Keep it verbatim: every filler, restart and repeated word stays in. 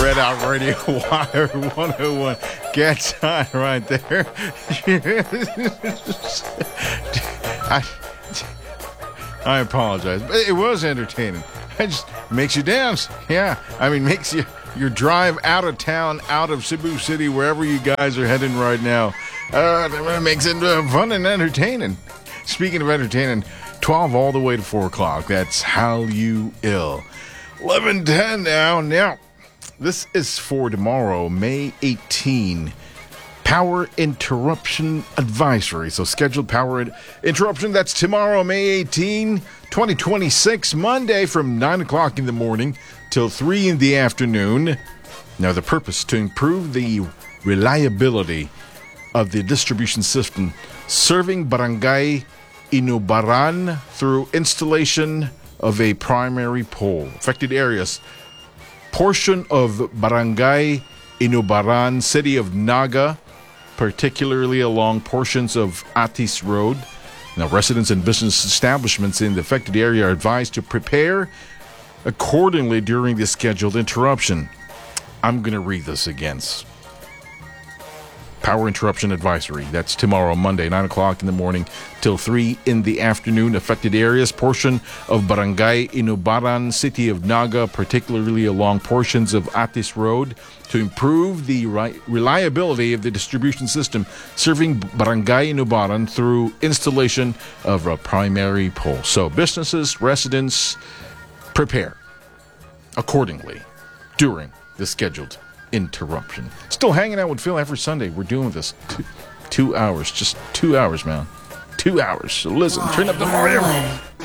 Red Out Radio Wire one oh one. Get time right there. I, I apologize, but it was entertaining. It just makes you dance. Yeah, I mean, makes you your drive out of town, out of Cebu City, wherever you guys are heading right now. Uh, it makes it uh, fun and entertaining. Speaking of entertaining, twelve all the way to four o'clock. That's How You Ill. eleven ten now. Now, this is for tomorrow, May eighteenth. Power interruption advisory. So scheduled power interruption. That's tomorrow, May eighteenth, twenty twenty-six, Monday from nine o'clock in the morning till three in the afternoon. Now, the purpose to improve the reliability of the distribution system serving Barangay Inubaran through installation of a primary pole. Affected areas: portion of Barangay Inubaran, City of Naga, particularly along portions of Atis Road. Now, residents and business establishments in the affected area are advised to prepare accordingly during the scheduled interruption. I'm going to read this again. Power interruption advisory. That's tomorrow, Monday, nine o'clock in the morning till three in the afternoon. Affected areas: portion of Barangay Inubaran, City of Naga, particularly along portions of Atis Road, to improve the ri- reliability of the distribution system serving Barangay Inubaran through installation of a primary pole. So businesses, residents, prepare accordingly during the scheduled interruption. Still hanging out with Phil every Sunday. We're doing this two, two hours, just two hours, man. Two hours. So listen, turn up the volume.